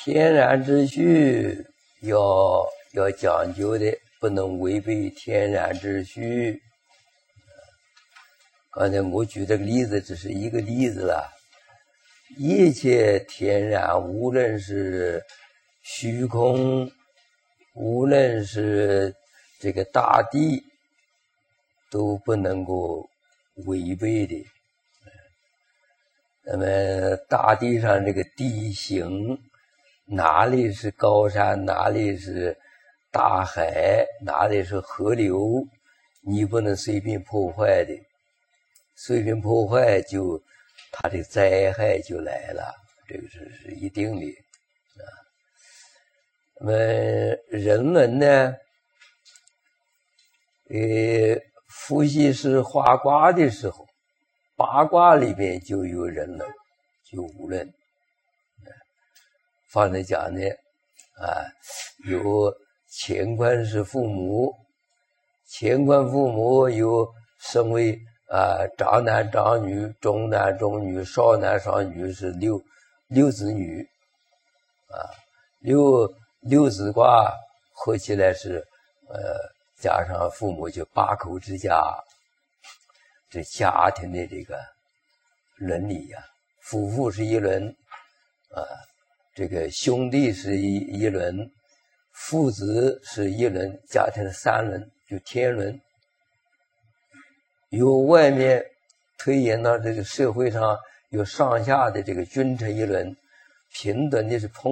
天然秩序要讲究的，不能违背天然秩序。刚才我举这个例子只是一个例子了，一切天然，无论是虚空，无论是这个大地，都不能够违背的。那么大地上这个地形，哪里是高山，哪里是大海，哪里是河流，你不能随便破坏的，随便破坏就它的灾害就来了，这个是一定的啊。那么人们呢，伏羲氏画卦的时候，八卦里面就有人伦，就无论。方才讲呢，有乾坤是父母，乾坤父母有身为长男长女，中男中女，少男少女，是六子女六子卦合起来是加上父母就八口之家，这家庭的这个伦理呀，夫妇是一伦这个兄弟是一伦，父子是一伦，家庭是三伦，就天伦。由外面推演到这个社会上，有上下的这个君臣一伦，平等的是